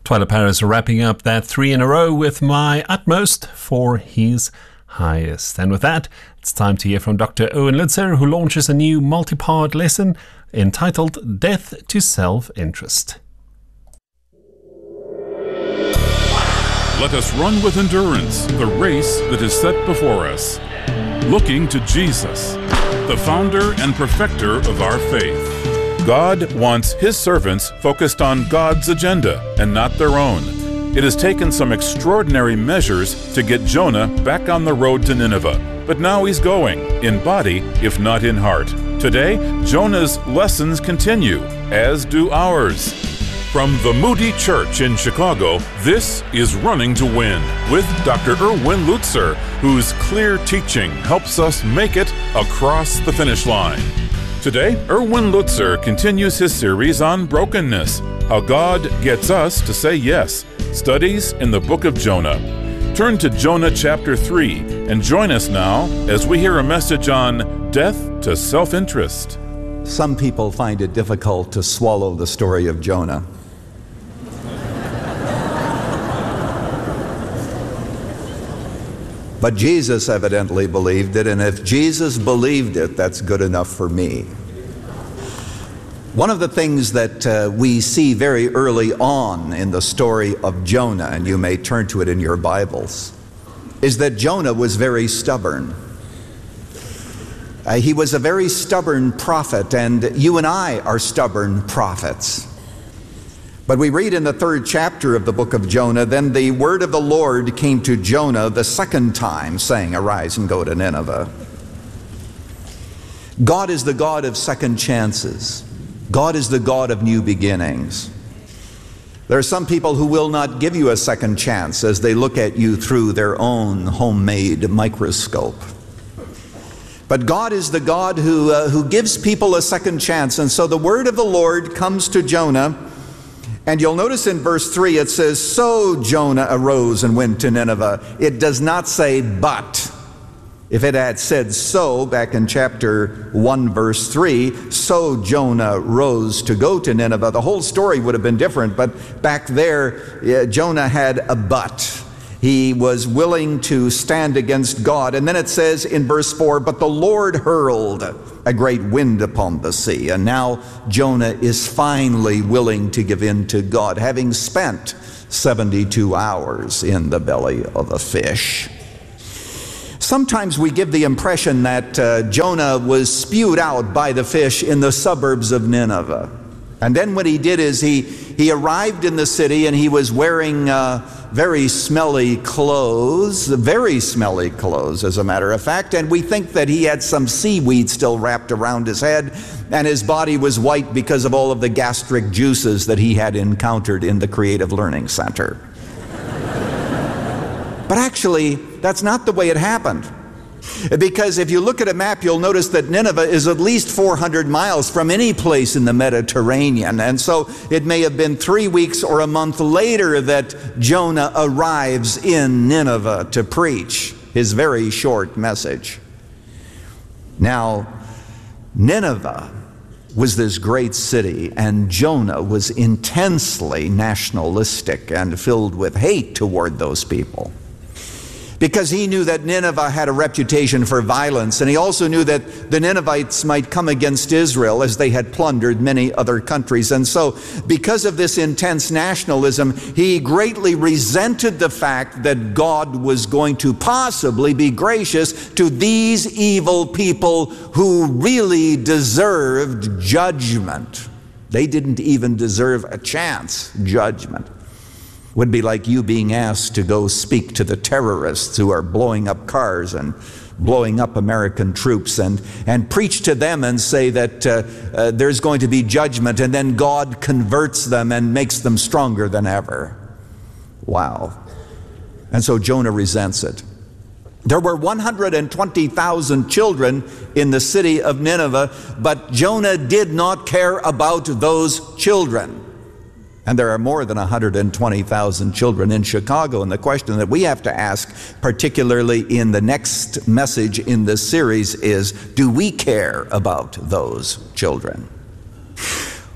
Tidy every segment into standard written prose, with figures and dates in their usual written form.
Twyla Paris wrapping up that 3 in a row with My Utmost for His Highest. And with that, it's time to hear from Dr. Owen Lutzer, who launches a new multi-part lesson entitled Death to Self-Interest. Let us run with endurance the race that is set before us, looking to Jesus, the founder and perfecter of our faith. God wants His servants focused on God's agenda and not their own. It has taken some extraordinary measures to get Jonah back on the road to Nineveh, but now he's going, in body if not in heart. Today, Jonah's lessons continue, as do ours. From the Moody Church in Chicago, this is Running to Win with Dr. Erwin Lutzer, whose clear teaching helps us make it across the finish line. Today, Erwin Lutzer continues his series on brokenness, how God gets us to say yes, studies in the book of Jonah. Turn to Jonah chapter 3 and join us now as we hear a message on death to self-interest. Some people find it difficult to swallow the story of Jonah. But Jesus evidently believed it, and if Jesus believed it, that's good enough for me. One of the things that we see very early on in the story of Jonah, and you may turn to it in your Bibles, is that Jonah was very stubborn. He was a very stubborn prophet, and you and I are stubborn prophets. But we read in the 3rd chapter of the book of Jonah, then the word of the Lord came to Jonah the 2nd time, saying, arise and go to Nineveh. God is the God of second chances. God is the God of new beginnings. There are some people who will not give you a second chance as they look at you through their own homemade microscope. But God is the God who gives people a second chance. And so the word of the Lord comes to Jonah. And you'll notice in verse 3 it says, so Jonah arose and went to Nineveh. It does not say but. If it had said so back in chapter 1 verse 3, so Jonah rose to go to Nineveh, the whole story would have been different. But back there, Jonah had a but. He was willing to stand against God. And then it says in verse 4, but the Lord hurled a great wind upon the sea. And now Jonah is finally willing to give in to God, having spent 72 hours in the belly of a fish. Sometimes we give the impression that Jonah was spewed out by the fish in the suburbs of Nineveh. And then what he did is he arrived in the city and he was wearing very smelly clothes as a matter of fact, and we think that he had some seaweed still wrapped around his head, and his body was white because of all of the gastric juices that he had encountered in the Creative Learning Center. But actually, that's not the way it happened. Because if you look at a map, you'll notice that Nineveh is at least 400 miles from any place in the Mediterranean. And so it may have been 3 weeks or a month later that Jonah arrives in Nineveh to preach his very short message. Now, Nineveh was this great city, and Jonah was intensely nationalistic and filled with hate toward those people. Because he knew that Nineveh had a reputation for violence, and he also knew that the Ninevites might come against Israel as they had plundered many other countries. And so, because of this intense nationalism, he greatly resented the fact that God was going to possibly be gracious to these evil people who really deserved judgment. They didn't even deserve a chance, judgment. Would be like you being asked to go speak to the terrorists who are blowing up cars and blowing up American troops and preach to them and say that there's going to be judgment, and then God converts them and makes them stronger than ever. Wow. And so Jonah resents it. There were 120,000 children in the city of Nineveh, but Jonah did not care about those children. And there are more than 120,000 children in Chicago. And the question that we have to ask, particularly in the next message in this series, is, do we care about those children?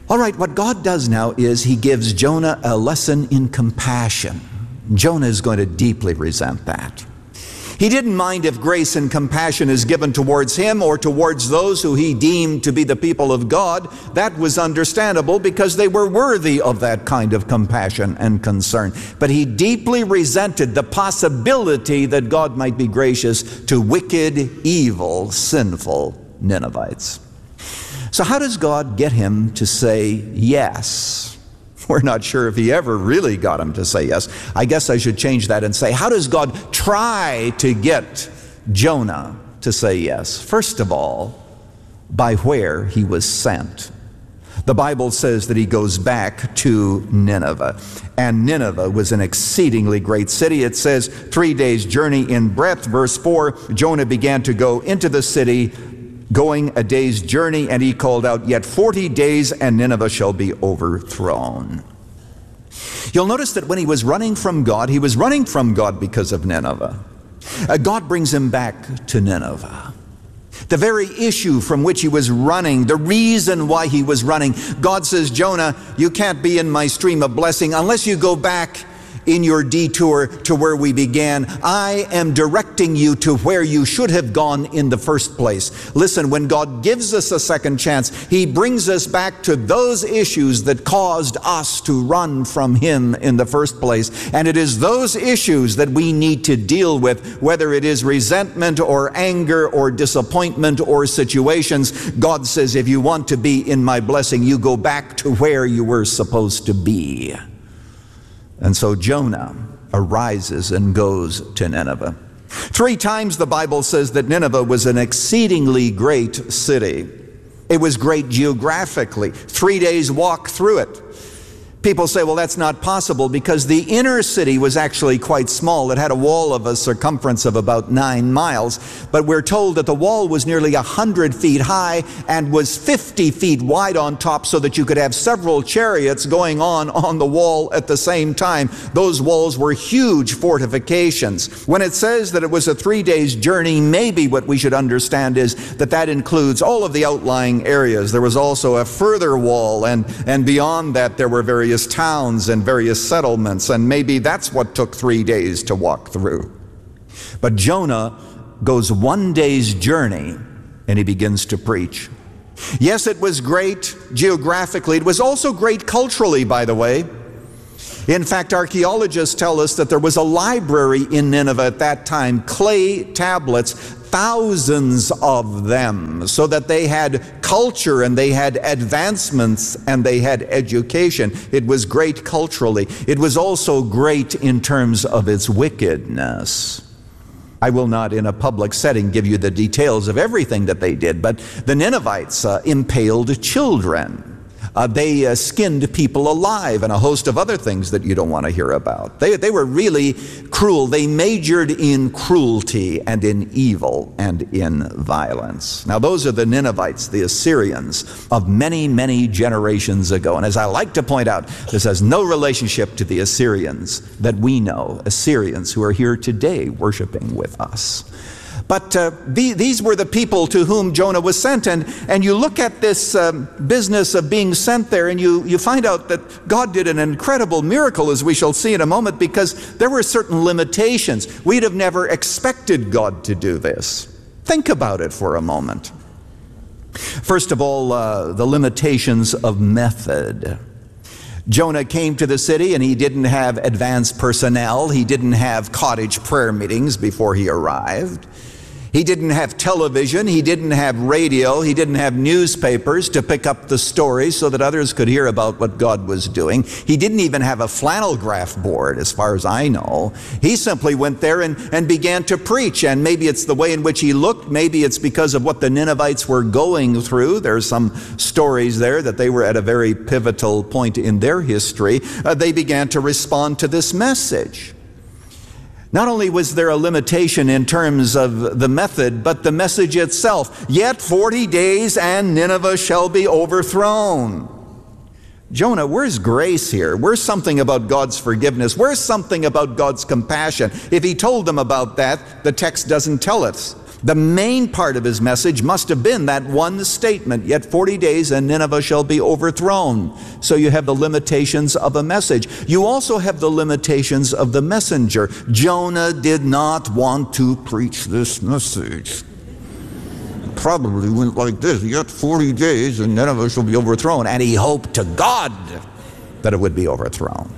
All right, what God does now is he gives Jonah a lesson in compassion. Jonah is going to deeply resent that. He didn't mind if grace and compassion is given towards him or towards those who he deemed to be the people of God. That was understandable because they were worthy of that kind of compassion and concern. But he deeply resented the possibility that God might be gracious to wicked, evil, sinful Ninevites. So how does God get him to say yes? We're not sure if he ever really got him to say yes. I guess I should change that and say, how does God try to get Jonah to say yes? First of all, by where he was sent. The Bible says that he goes back to Nineveh. And Nineveh was an exceedingly great city. It says 3 days' journey in breadth. Verse 4, Jonah began to go into the city, going a day's journey, and he called out, "Yet 40 days, and Nineveh shall be overthrown." You'll notice that when he was running from God, he was running from God because of Nineveh. God brings him back to Nineveh. The very issue from which he was running, the reason why he was running, God says, "Jonah, you can't be in my stream of blessing unless you go back in your detour to where we began. I am directing you to where you should have gone in the first place." Listen, when God gives us a second chance, he brings us back to those issues that caused us to run from him in the first place. And it is those issues that we need to deal with, whether it is resentment or anger or disappointment or situations. God says, if you want to be in my blessing, you go back to where you were supposed to be. And so Jonah arises and goes to Nineveh. 3 times the Bible says that Nineveh was an exceedingly great city. It was great geographically. 3 days walk through it. People say, well, that's not possible because the inner city was actually quite small. It had a wall of a circumference of about 9 miles. But we're told that the wall was nearly 100 feet high and was 50 feet wide on top so that you could have several chariots going on the wall at the same time. Those walls were huge fortifications. When it says that it was a 3 days journey, maybe what we should understand is that that includes all of the outlying areas. There was also a further wall, and beyond that there were various towns and various settlements, and maybe that's what took 3 days to walk through. But Jonah goes 1 day's journey and he begins to preach. Yes, it was great geographically. It was also great culturally, by the way. In fact, archaeologists tell us that there was a library in Nineveh at that time, clay tablets, thousands of them, so that they had culture and they had advancements and they had education. It was great culturally. It was also great in terms of its wickedness. I will not in a public setting give you the details of everything that they did, but the Ninevites impaled children. They skinned people alive and a host of other things that you don't want to hear about. They were really cruel. They majored in cruelty and in evil and in violence. Now those are the Ninevites, the Assyrians of many, many generations ago. And as I like to point out, this has no relationship to the Assyrians that we know, Assyrians who are here today worshiping with us. But these were the people to whom Jonah was sent. And you look at this business of being sent there, and you find out that God did an incredible miracle, as we shall see in a moment, because there were certain limitations. We'd have never expected God to do this. Think about it for a moment. First of all, the limitations of method. Jonah came to the city and he didn't have advanced personnel. He didn't have cottage prayer meetings before he arrived. He didn't have television, he didn't have radio, he didn't have newspapers to pick up the stories so that others could hear about what God was doing. He didn't even have a flannel graph board, as far as I know. He simply went there and began to preach, and maybe it's the way in which he looked, maybe it's because of what the Ninevites were going through. There's some stories there that they were at a very pivotal point in their history. They began to respond to this message. Not only was there a limitation in terms of the method, but the message itself. Yet 40 days and Nineveh shall be overthrown. Jonah, where's grace here? Where's something about God's forgiveness? Where's something about God's compassion? If he told them about that, the text doesn't tell us. The main part of his message must have been that one statement, yet 40 days and Nineveh shall be overthrown. So you have the limitations of a message. You also have the limitations of the messenger. Jonah did not want to preach this message. Probably went like this, yet 40 days and Nineveh shall be overthrown. And he hoped to God that it would be overthrown.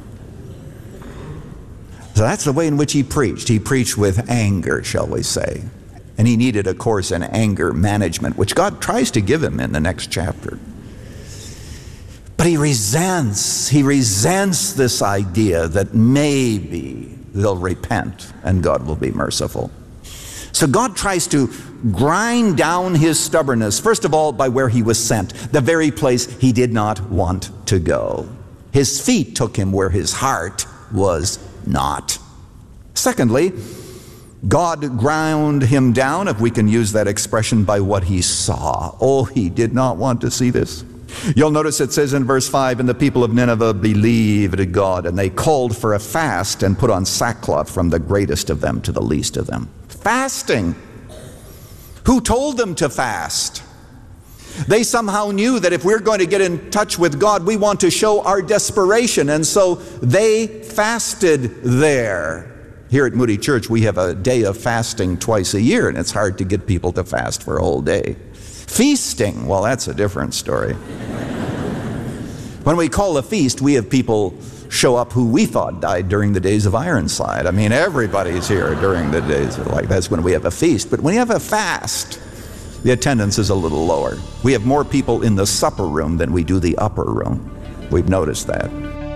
So that's the way in which he preached. He preached with anger, shall we say. And he needed a course in anger management, which God tries to give him in the next chapter. But he resents this idea that maybe they'll repent and God will be merciful. So God tries to grind down his stubbornness, first of all, by where he was sent, the very place he did not want to go. His feet took him where his heart was not. Secondly, God ground him down, if we can use that expression, by what he saw. Oh, he did not want to see this. You'll notice it says in verse 5, and the people of Nineveh believed God, and they called for a fast and put on sackcloth from the greatest of them to the least of them. Fasting. Who told them to fast? They somehow knew that if we're going to get in touch with God, we want to show our desperation, and so they fasted there. Here at Moody Church, we have a day of fasting twice a year, and it's hard to get people to fast for a whole day. Feasting, well, that's a different story. When we call a feast, we have people show up who we thought died during the days of Ironside. I mean, everybody's here during the days of, like, that's when we have a feast. But when you have a fast, the attendance is a little lower. We have more people in the supper room than we do the upper room. We've noticed that.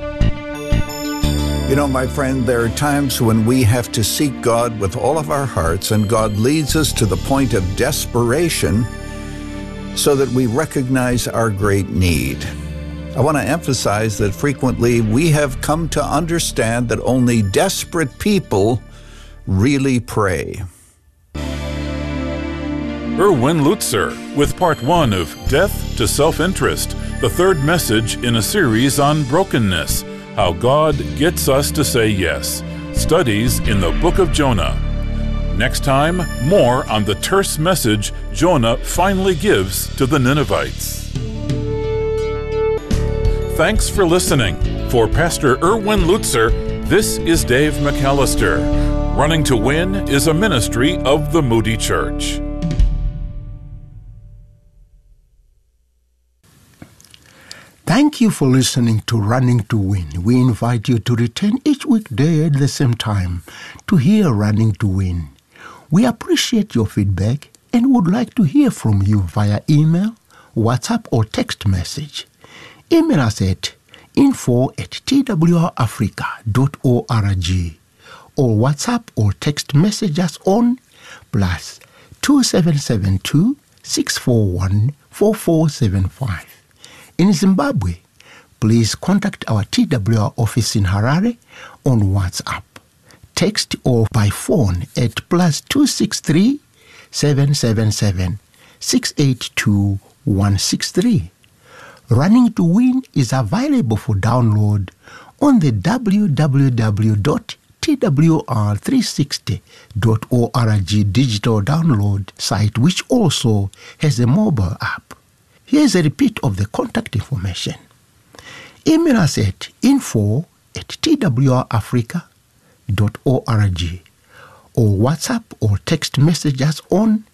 You know, my friend, there are times when we have to seek God with all of our hearts, and God leads us to the point of desperation so that we recognize our great need. I want to emphasize that frequently we have come to understand that only desperate people really pray. Erwin Lutzer with part 1 of Death to Self-Interest, the third message in a series on brokenness. How God Gets Us to Say Yes. Studies in the Book of Jonah. Next time, more on the terse message Jonah finally gives to the Ninevites. Thanks for listening. For Pastor Erwin Lutzer, this is Dave McAllister. Running to Win is a ministry of the Moody Church. Thank you for listening to Running to Win. We invite you to return each weekday at the same time to hear Running to Win. We appreciate your feedback and would like to hear from you via email, WhatsApp, or text message. Email us at info@twrafrica.org or WhatsApp or text message us on +2772 641 4475. In Zimbabwe, please contact our TWR office in Harare on WhatsApp, text, or by phone at +263 777 682 163. Running to Win is available for download on the www.twr360.org digital download site, which also has a mobile app. Here's a repeat of the contact information. Email us at info@twrafrica.org or WhatsApp or text message us on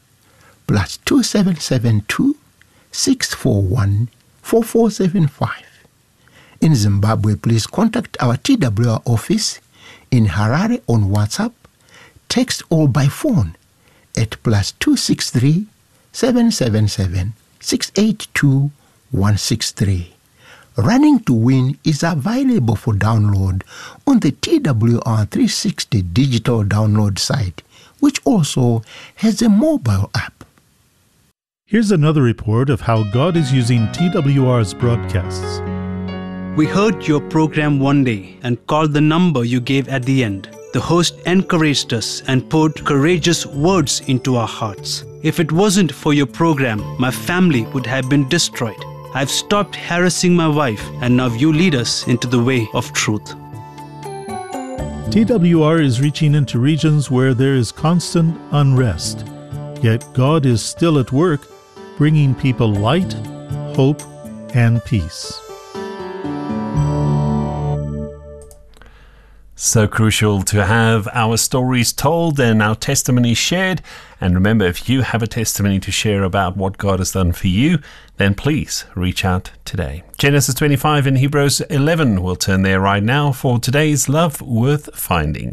+2772 641 4475. In Zimbabwe, please contact our TWR office in Harare on WhatsApp, text, or by phone at +263 777 682 163. Running to Win is available for download on the TWR360 digital download site, which also has a mobile app. Here's another report of how God is using TWR's broadcasts. We heard your program one day and called the number you gave at the end. The host encouraged us and poured courageous words into our hearts. If it wasn't for your program, my family would have been destroyed. I've stopped harassing my wife, and now you lead us into the way of truth. TWR is reaching into regions where there is constant unrest. Yet God is still at work, bringing people light, hope, and peace. So crucial to have our stories told and our testimonies shared. And remember, if you have a testimony to share about what God has done for you, then please reach out today. Genesis 25 and Hebrews 11. We'll turn there right now for today's Love Worth Finding.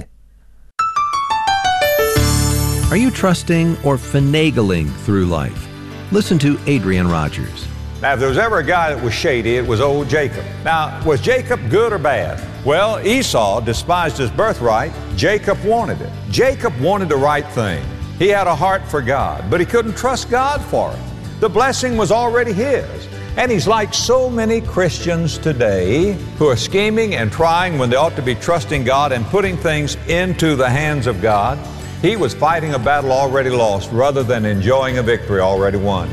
Are you trusting or finagling through life? Listen to Adrian Rogers. Now, if there was ever a guy that was shady, it was old Jacob. Now, was Jacob good or bad? Well, Esau despised his birthright. Jacob wanted it. Jacob wanted the right thing. He had a heart for God, but he couldn't trust God for it. The blessing was already his. And he's like so many Christians today who are scheming and trying when they ought to be trusting God and putting things into the hands of God. He was fighting a battle already lost rather than enjoying a victory already won.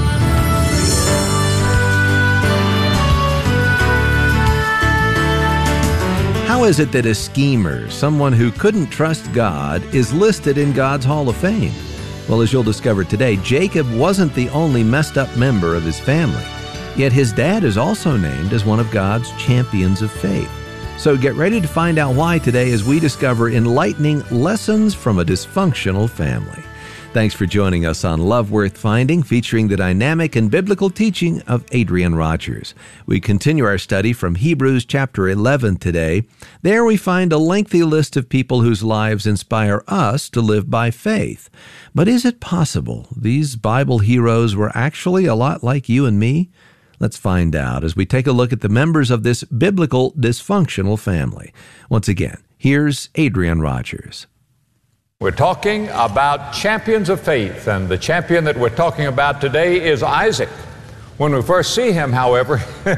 How is it that a schemer, someone who couldn't trust God, is listed in God's Hall of Fame? Well, as you'll discover today, Jacob wasn't the only messed up member of his family. Yet his dad is also named as one of God's champions of faith. So get ready to find out why today as we discover enlightening lessons from a dysfunctional family. Thanks for joining us on Love Worth Finding, featuring the dynamic and biblical teaching of Adrian Rogers. We continue our study from Hebrews chapter 11 today. There we find a lengthy list of people whose lives inspire us to live by faith. But is it possible these Bible heroes were actually a lot like you and me? Let's find out as we take a look at the members of this biblical dysfunctional family. Once again, here's Adrian Rogers. We're talking about champions of faith, and the champion that we're talking about today is Isaac. When we first see him, however,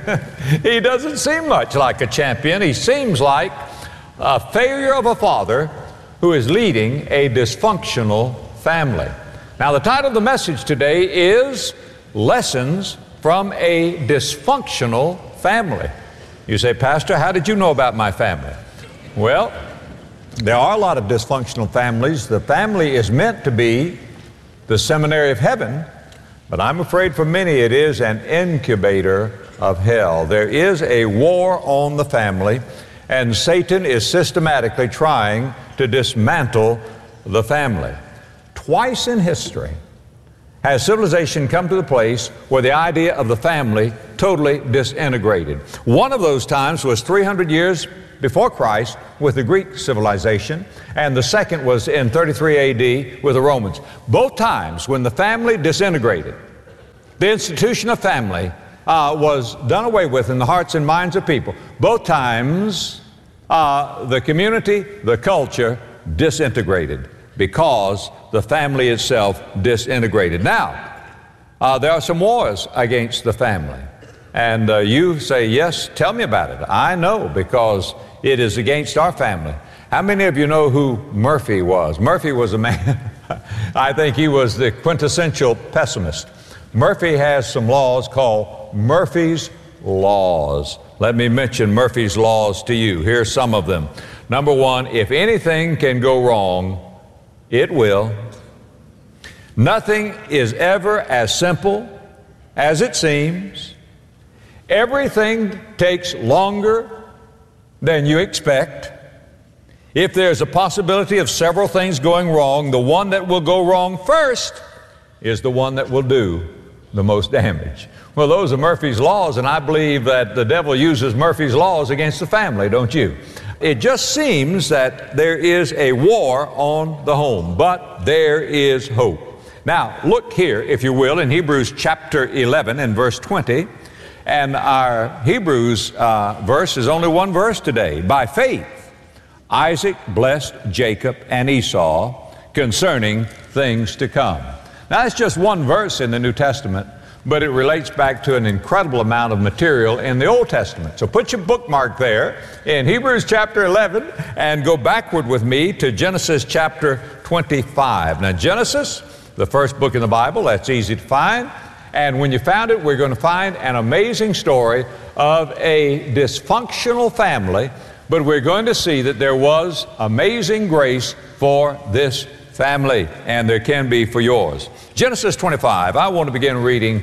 he doesn't seem much like a champion. He seems like a failure of a father who is leading a dysfunctional family. Now, the title of the message today is Lessons from a Dysfunctional Family. You say, Pastor, how did you know about my family? Well, there are a lot of dysfunctional families. The family is meant to be the seminary of heaven, but I'm afraid for many it is an incubator of hell. There is a war on the family, and Satan is systematically trying to dismantle the family. Twice in history has civilization come to the place where the idea of the family totally disintegrated. One of those times was 300 years before Christ with the Greek civilization, and the second was in 33 AD with the Romans. Both times when the family disintegrated, the institution of family was done away with in the hearts and minds of people. Both times the community, the culture disintegrated because the family itself disintegrated. Now, there are some wars against the family. And you say, yes, tell me about it. I know, because it is against our family. How many of you know who Murphy was? Murphy was a man, I think he was the quintessential pessimist. Murphy has some laws called Murphy's Laws. Let me mention Murphy's Laws to you. Here's some of them. Number one, if anything can go wrong, it will. Nothing is ever as simple as it seems. Everything takes longer than you expect. If there's a possibility of several things going wrong, the one that will go wrong first is the one that will do the most damage. Well, those are Murphy's Laws, and I believe that the devil uses Murphy's Laws against the family, don't you? It just seems that there is a war on the home, but there is hope. Now, look here, if you will, in Hebrews chapter 11 and verse 20. And our Hebrews verse is only one verse today. By faith, Isaac blessed Jacob and Esau concerning things to come. Now, that's just one verse in the New Testament, but it relates back to an incredible amount of material in the Old Testament. So put your bookmark there in Hebrews chapter 11 and go backward with me to Genesis chapter 25. Now, Genesis, the first book in the Bible, that's easy to find. And when you found it, we're going to find an amazing story of a dysfunctional family, but we're going to see that there was amazing grace for this family, and there can be for yours. Genesis 25, I want to begin reading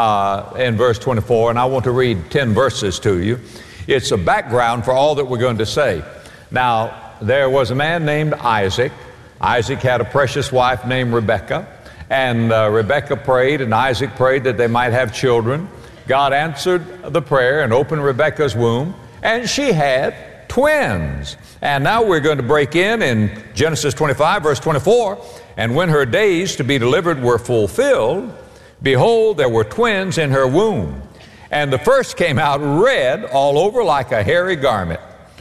in verse 24, and I want to read 10 verses to you. It's a background for all that we're going to say. Now, there was a man named Isaac. Isaac had a precious wife named Rebekah, and Rebekah prayed, and Isaac prayed that they might have children. God answered the prayer and opened Rebekah's womb, and she had twins. And now we're going to break in Genesis 25, verse 24. And when her days to be delivered were fulfilled, behold, there were twins in her womb. And the first came out red all over like a hairy garment.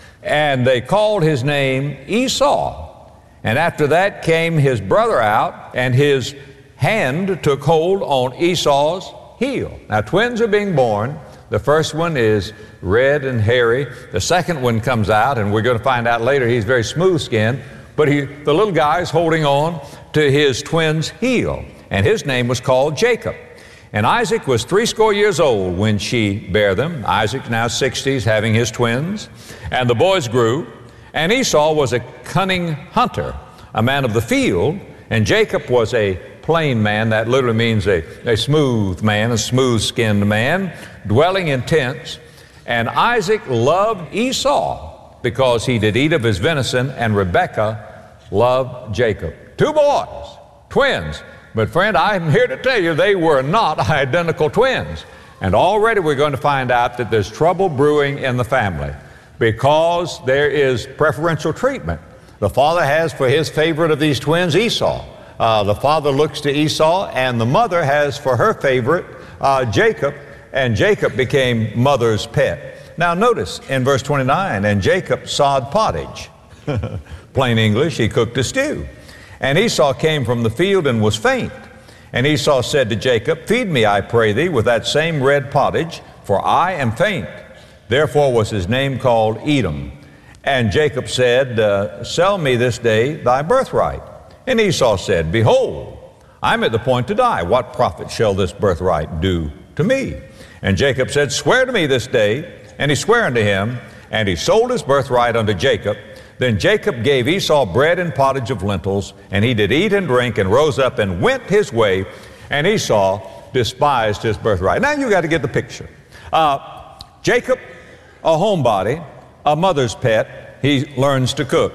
And they called his name Esau. And after that came his brother out, and his hand took hold on Esau's heel. Now twins are being born. The first one is red and hairy. The second one comes out, and we're going to find out later he's very smooth-skinned, but the little guy is holding on to his twin's heel, and his name was called Jacob. And Isaac was 80 years old when she bare them. Isaac now 60s, having his twins. And the boys grew, and Esau was a cunning hunter, a man of the field, and Jacob was a plain man. That literally means a smooth man, a smooth-skinned man, dwelling in tents. And Isaac loved Esau because he did eat of his venison, and Rebekah loved Jacob. 2 boys, twins. But friend, I'm here to tell you they were not identical twins. And already we're going to find out that there's trouble brewing in the family because there is preferential treatment. The father has for his favorite of these twins, Esau. The father looks to Esau, and the mother has for her favorite, Jacob, and Jacob became mother's pet. Now notice in verse 29, and Jacob sawed pottage. Plain English, he cooked a stew. And Esau came from the field and was faint. And Esau said to Jacob, feed me, I pray thee, with that same red pottage, for I am faint. Therefore was his name called Edom. And Jacob said, sell me this day thy birthright. And Esau said, behold, I'm at the point to die. What profit shall this birthright do to me? And Jacob said, swear to me this day. And he sware unto him, and he sold his birthright unto Jacob. Then Jacob gave Esau bread and pottage of lentils, and he did eat and drink, and rose up and went his way, and Esau despised his birthright. Now you got to get the picture. Jacob, a homebody, a mother's pet, he learns to cook.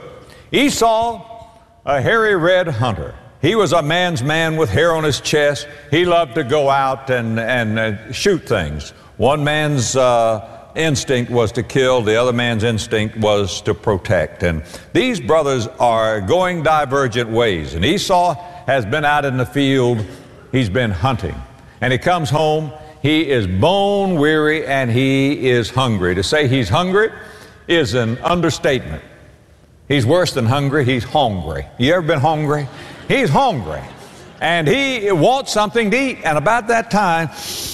Esau, a hairy red hunter. He was a man's man with hair on his chest. He loved to go out and shoot things. One man's instinct was to kill, the other man's instinct was to protect. And these brothers are going divergent ways. And Esau has been out in the field, he's been hunting. And he comes home, he is bone weary and he is hungry. To say he's hungry is an understatement. He's worse than hungry, he's hungry. You ever been hungry? He's hungry. And he wants something to eat. And about that time,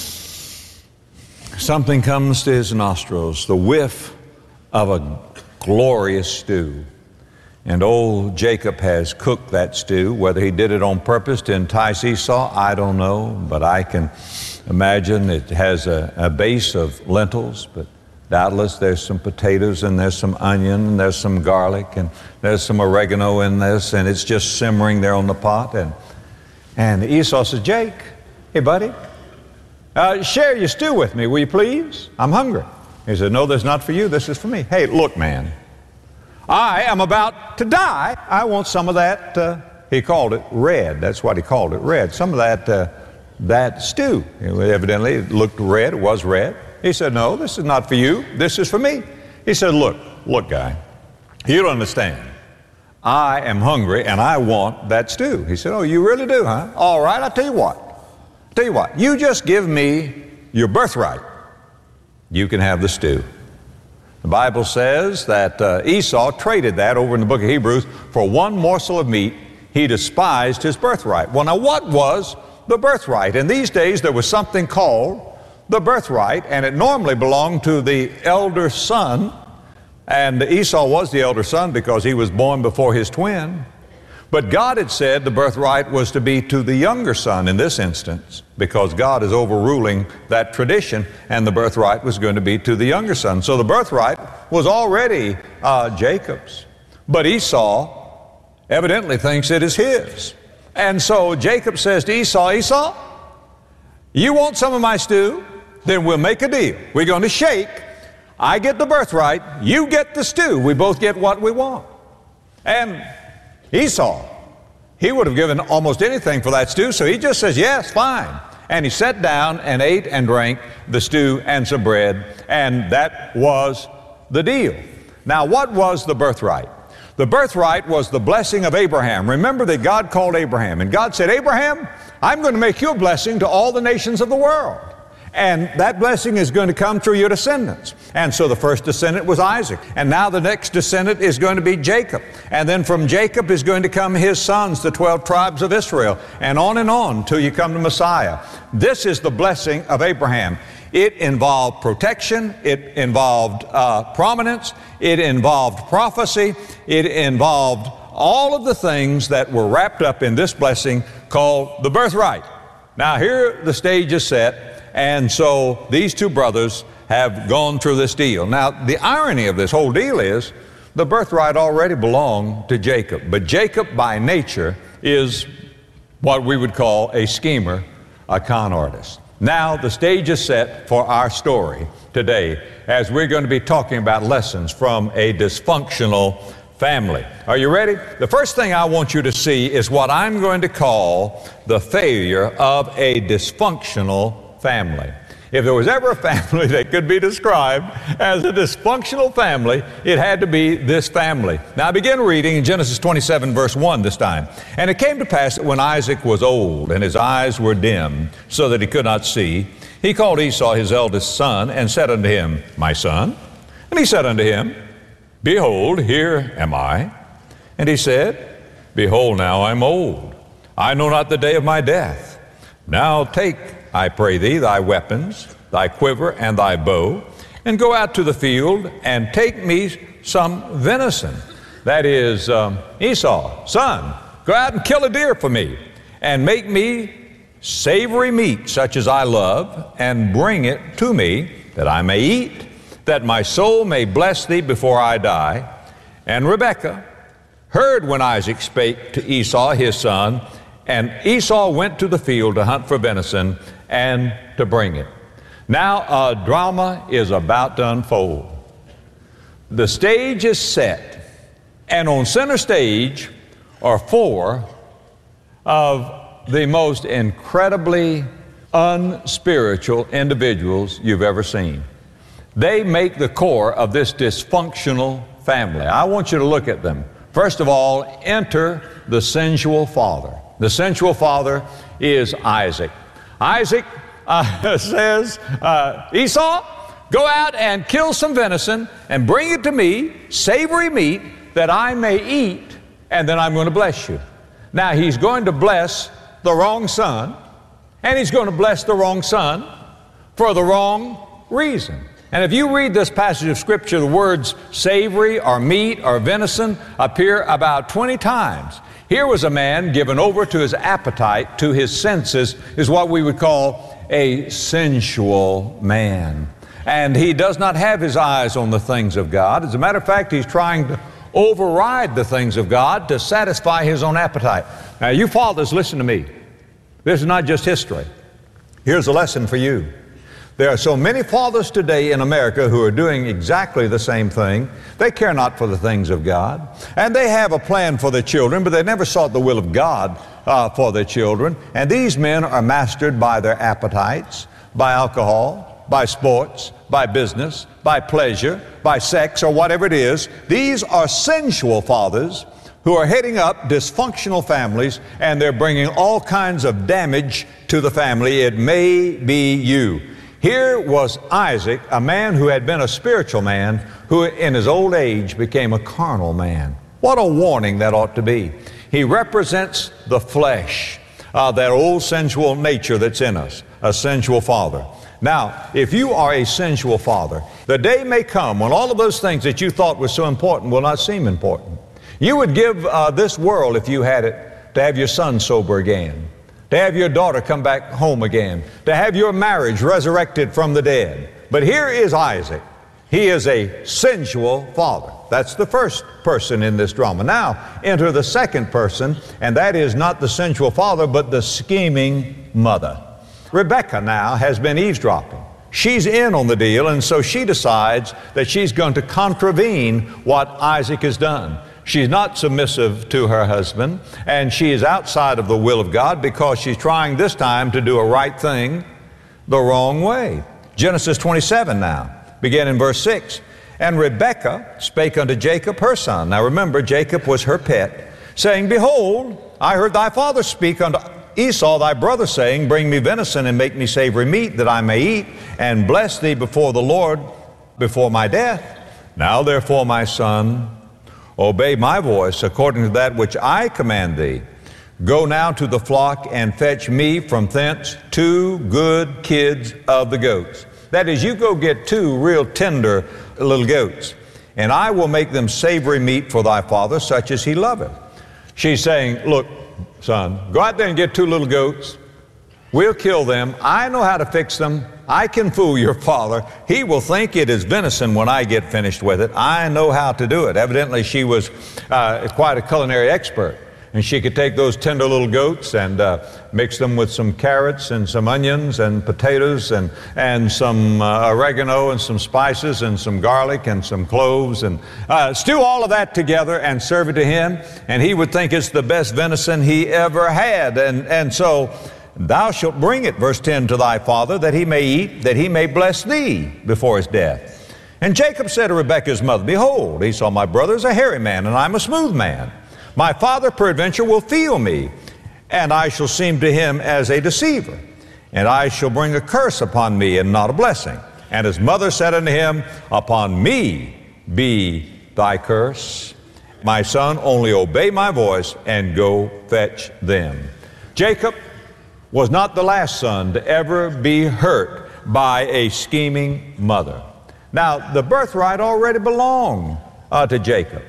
something comes to his nostrils, the whiff of a glorious stew. And old Jacob has cooked that stew. Whether he did it on purpose to entice Esau, I don't know, but I can imagine it has a base of lentils, but doubtless there's some potatoes and there's some onion and there's some garlic and there's some oregano in this, and it's just simmering there on the pot. And Esau says, Jake, hey buddy, share your stew with me, will you please? I'm hungry. He said, no, this is not for you, this is for me. Hey, look, man, I am about to die. I want some of that, he called it red. That's what he called it, red. Some of that stew. Evidently, it looked red, it was red. He said, no, this is not for you, this is for me. He said, look, guy, you don't understand. I am hungry and I want that stew. He said, oh, you really do, huh? All right, I'll tell you what. You just give me your birthright. You can have the stew. The Bible says that Esau traded that over in the book of Hebrews for one morsel of meat. He despised his birthright. Well, now what was the birthright? In these days, there was something called the birthright, and it normally belonged to the elder son. And Esau was the elder son because he was born before his twin. But God had said the birthright was to be to the younger son in this instance, because God is overruling that tradition, and the birthright was going to be to the younger son. So the birthright was already Jacob's. But Esau evidently thinks it is his. And so Jacob says to Esau, Esau, you want some of my stew? Then we'll make a deal. We're going to shake. I get the birthright. You get the stew. We both get what we want. And Esau, he would have given almost anything for that stew, so he just says, yes, fine. And he sat down and ate and drank the stew and some bread, and that was the deal. Now, what was the birthright? The birthright was the blessing of Abraham. Remember that God called Abraham, and God said, Abraham, I'm going to make you a blessing to all the nations of the world. And that blessing is going to come through your descendants. And so the first descendant was Isaac. And now the next descendant is going to be Jacob. And then from Jacob is going to come his sons, the 12 tribes of Israel. And on till you come to Messiah. This is the blessing of Abraham. It involved protection. It involved prominence. It involved prophecy. It involved all of the things that were wrapped up in this blessing called the birthright. Now here the stage is set. And so these two brothers have gone through this deal. Now, the irony of this whole deal is the birthright already belonged to Jacob. But Jacob, by nature, is what we would call a schemer, a con artist. Now, the stage is set for our story today as we're going to be talking about lessons from a dysfunctional family. Are you ready? The first thing I want you to see is what I'm going to call the failure of a dysfunctional family. If there was ever a family that could be described as a dysfunctional family, it had to be this family. Now I begin reading in Genesis 27 verse 1 this time. And it came to pass that when Isaac was old and his eyes were dim so that he could not see, he called Esau his eldest son and said unto him, My son. And he said unto him, Behold, here am I. And he said, Behold, now I'm old. I know not the day of my death. Now take, I pray thee, thy weapons, thy quiver, and thy bow, and go out to the field, and take me some venison. That is, Esau, son, go out and kill a deer for me, and make me savory meat, such as I love, and bring it to me, that I may eat, that my soul may bless thee before I die. And Rebekah heard when Isaac spake to Esau his son, and Esau went to the field to hunt for venison and to bring it. Now a drama is about to unfold. The stage is set, and on center stage are four of the most incredibly unspiritual individuals you've ever seen. They make the core of this dysfunctional family. I want you to look at them. First of all, enter the sensual father. The sensual father is Isaac. Isaac says, Esau, go out and kill some venison and bring it to me, savory meat, that I may eat, and then I'm going to bless you. Now, he's going to bless the wrong son, and he's going to bless the wrong son for the wrong reason. And if you read this passage of Scripture, the words savory or meat or venison appear about 20 times. Here was a man given over to his appetite, to his senses, is what we would call a sensual man. And he does not have his eyes on the things of God. As a matter of fact, he's trying to override the things of God to satisfy his own appetite. Now, you fathers, listen to me. This is not just history. Here's a lesson for you. There are so many fathers today in America who are doing exactly the same thing. They care not for the things of God. And they have a plan for their children, but they never sought the will of God for their children. And these men are mastered by their appetites, by alcohol, by sports, by business, by pleasure, by sex, or whatever it is. These are sensual fathers who are heading up dysfunctional families, and they're bringing all kinds of damage to the family. It may be you. Here was Isaac, a man who had been a spiritual man, who in his old age became a carnal man. What a warning that ought to be. He represents the flesh, that old sensual nature that's in us, a sensual father. Now, if you are a sensual father, the day may come when all of those things that you thought were so important will not seem important. You would give this world, if you had it, to have your son sober again, to have your daughter come back home again, to have your marriage resurrected from the dead. But here is Isaac. He is a sensual father. That's the first person in this drama. Now, enter the second person, and that is not the sensual father, but the scheming mother. Rebekah now has been eavesdropping. She's in on the deal, and so she decides that she's going to contravene what Isaac has done. She's not submissive to her husband, and she is outside of the will of God because she's trying this time to do a right thing the wrong way. Genesis 27 now, begin in verse 6. And Rebekah spake unto Jacob her son. Now remember, Jacob was her pet, saying, Behold, I heard thy father speak unto Esau thy brother, saying, Bring me venison and make me savory meat, that I may eat, and bless thee before the Lord before my death. Now therefore, my son, obey my voice according to that which I command thee. Go now to the flock and fetch me from thence 2 good kids of the goats. That is, you go get 2 real tender little goats, and I will make them savory meat for thy father, such as he loveth. She's saying, look, son, go out there and get 2 little goats. We'll kill them. I know how to fix them. I can fool your father. He will think it is venison when I get finished with it. I know how to do it. Evidently, she was quite a culinary expert. And she could take those tender little goats and mix them with some carrots and some onions and potatoes and some oregano and some spices and some garlic and some cloves and stew all of that together and serve it to him. And he would think it's the best venison he ever had. And so thou shalt bring it, verse 10, to thy father, that he may eat, that he may bless thee before his death. And Jacob said to Rebekah's mother, Behold, Esau my brother is a hairy man, and I'm a smooth man. My father peradventure will feel me, and I shall seem to him as a deceiver, and I shall bring a curse upon me and not a blessing. And his mother said unto him, Upon me be thy curse. My son, only obey my voice and go fetch them. Jacob was not the last son to ever be hurt by a scheming mother. Now, the birthright already belonged to Jacob.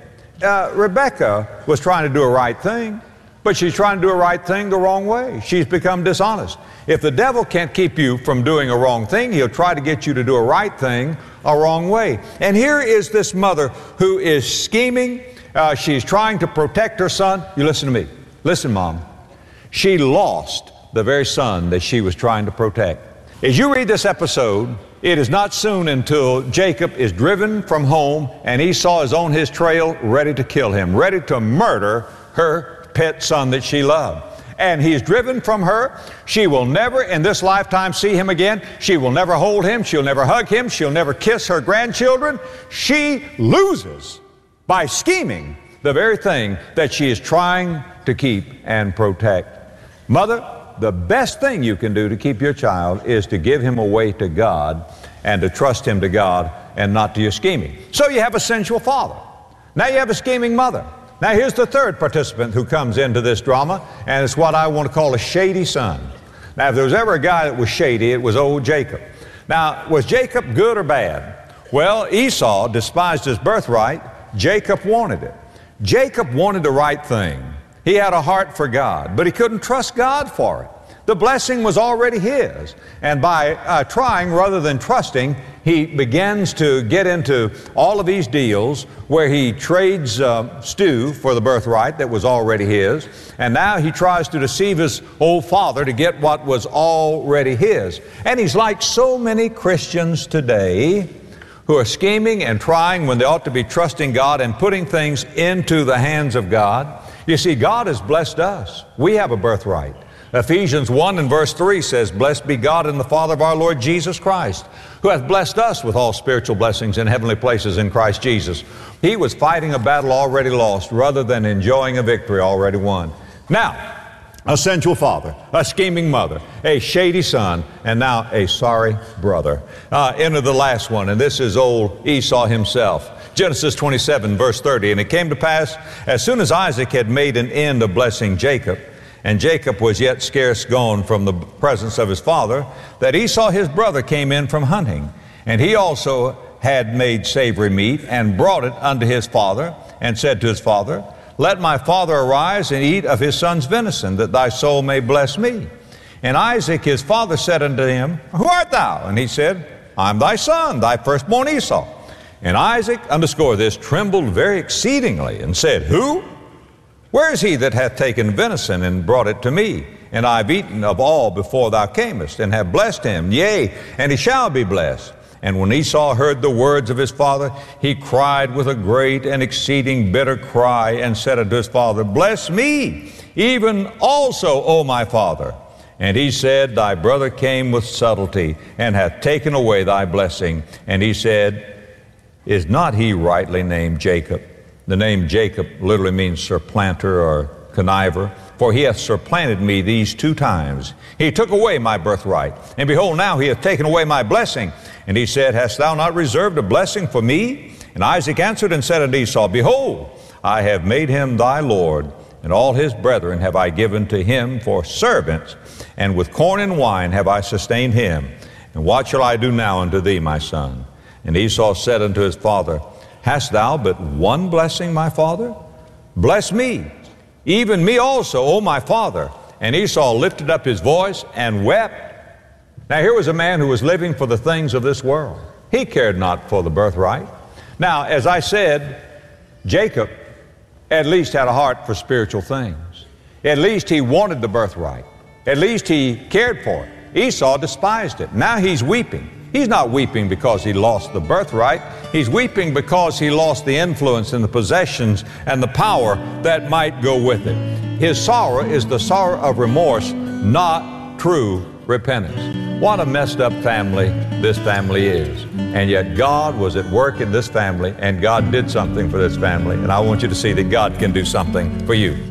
Rebekah was trying to do a right thing, but she's trying to do a right thing the wrong way. She's become dishonest. If the devil can't keep you from doing a wrong thing, he'll try to get you to do a right thing a wrong way. And here is this mother who is scheming. She's trying to protect her son. You listen to me. Listen, Mom. She lost the very son that she was trying to protect. As you read this episode, it is not soon until Jacob is driven from home and Esau is on his trail ready to kill him, ready to murder her pet son that she loved. And he's driven from her. She will never in this lifetime see him again. She will never hold him. She'll never hug him. She'll never kiss her grandchildren. She loses by scheming the very thing that she is trying to keep and protect. Mother, the best thing you can do to keep your child is to give him away to God and to trust him to God and not to your scheming. So you have a sensual father. Now you have a scheming mother. Now here's the third participant who comes into this drama, and it's what I want to call a shady son. Now if there was ever a guy that was shady, it was old Jacob. Now, was Jacob good or bad? Well, Esau despised his birthright. Jacob wanted it. Jacob wanted the right thing. He had a heart for God, but he couldn't trust God for it. The blessing was already his. And by trying rather than trusting, he begins to get into all of these deals where he trades stew for the birthright that was already his. And now he tries to deceive his old father to get what was already his. And he's like so many Christians today who are scheming and trying when they ought to be trusting God and putting things into the hands of God. You see, God has blessed us. We have a birthright. Ephesians 1 and verse 3 says, Blessed be God and the Father of our Lord Jesus Christ, who hath blessed us with all spiritual blessings in heavenly places in Christ Jesus. He was fighting a battle already lost rather than enjoying a victory already won. Now, a sensual father, a scheming mother, a shady son, and now a sorry brother. Enter the last one, and this is old Esau himself. Genesis 27, verse 30, And it came to pass, as soon as Isaac had made an end of blessing Jacob, and Jacob was yet scarce gone from the presence of his father, that Esau his brother came in from hunting. And he also had made savory meat, and brought it unto his father, and said to his father, Let my father arise and eat of his son's venison, that thy soul may bless me. And Isaac his father said unto him, Who art thou? And he said, I am thy son, thy firstborn Esau. And Isaac, underscore this, trembled very exceedingly and said, Who? Where is he that hath taken venison and brought it to me? And I have eaten of all before thou camest, and have blessed him. Yea, and he shall be blessed. And when Esau heard the words of his father, he cried with a great and exceeding bitter cry, and said unto his father, Bless me, even also, O my father. And he said, Thy brother came with subtlety, and hath taken away thy blessing. And he said, Is not he rightly named Jacob? The name Jacob literally means surplanter or conniver. For he hath supplanted me these 2 times. He took away my birthright, and behold, now he hath taken away my blessing. And he said, Hast thou not reserved a blessing for me? And Isaac answered and said unto Esau, Behold, I have made him thy lord, and all his brethren have I given to him for servants, and with corn and wine have I sustained him. And what shall I do now unto thee, my son? And Esau said unto his father, Hast thou but one blessing, my father? Bless me, even me also, O my father. And Esau lifted up his voice and wept. Now here was a man who was living for the things of this world. He cared not for the birthright. Now, as I said, Jacob at least had a heart for spiritual things. At least he wanted the birthright. At least he cared for it. Esau despised it. Now he's weeping. He's not weeping because he lost the birthright. He's weeping because he lost the influence and the possessions and the power that might go with it. His sorrow is the sorrow of remorse, not true repentance. What a messed up family this family is. And yet God was at work in this family, and God did something for this family. And I want you to see that God can do something for you.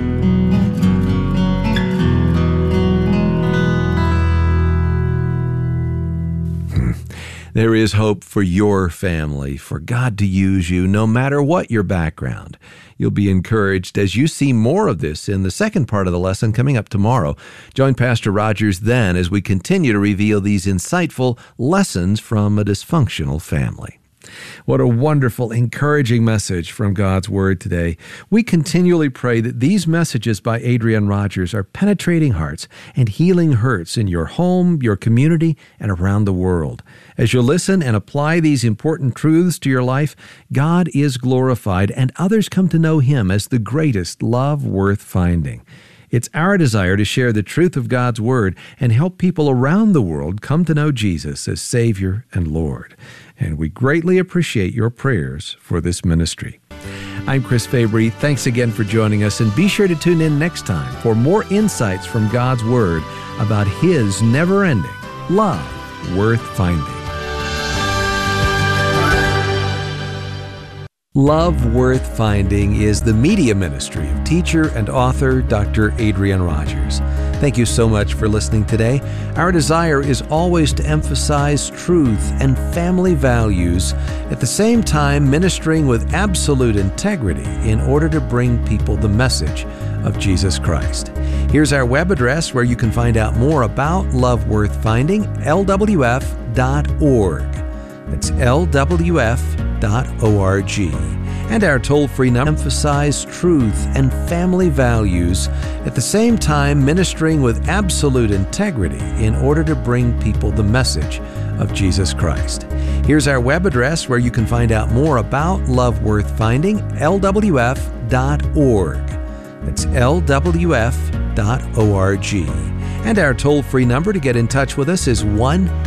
There is hope for your family, for God to use you no matter what your background. You'll be encouraged as you see more of this in the second part of the lesson coming up tomorrow. Join Pastor Rogers then as we continue to reveal these insightful lessons from a dysfunctional family. What a wonderful, encouraging message from God's Word today. We continually pray that these messages by Adrian Rogers are penetrating hearts and healing hurts in your home, your community, and around the world. As you listen and apply these important truths to your life, God is glorified and others come to know Him as the greatest love worth finding. It's our desire to share the truth of God's Word and help people around the world come to know Jesus as Savior and Lord. And we greatly appreciate your prayers for this ministry. I'm Chris Fabry. Thanks again for joining us, and be sure to tune in next time for more insights from God's Word about His never-ending love worth finding. Love Worth Finding is the media ministry of teacher and author Dr. Adrian Rogers. Thank you so much for listening today. Our desire is always to emphasize truth and family values, at the same time ministering with absolute integrity in order to bring people the message of Jesus Christ. Here's our web address where you can find out more about Love Worth Finding, lwf.org. That's lwf.org. And our toll-free number emphasize truth and family values, at the same time ministering with absolute integrity in order to bring people the message of Jesus Christ. Here's our web address where you can find out more about Love Worth Finding, lwf.org. That's lwf.org. And our toll-free number to get in touch with us is 1